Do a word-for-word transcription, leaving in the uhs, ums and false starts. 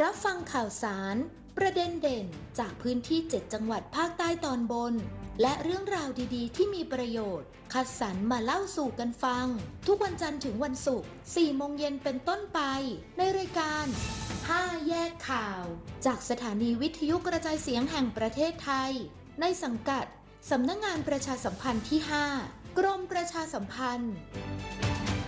รับฟังข่าวสาร ประเด็นเด่นจากพื้นที่เจ็ดจังหวัดภาคใต้ตอนบนและเรื่องราวดีๆที่มีประโยชน์คัดสรรมาเล่าสู่กันฟังทุกวันจันทร์ถึงวันศุกร์ สี่โมงเย็นเป็นต้นไปในรายการห้าแยกข่าวจากสถานีวิทยุกระจายเสียงแห่งประเทศไทยในสังกัดสำนักงานประชาสัมพันธ์ที่ห้ากรมประชาสัมพันธ์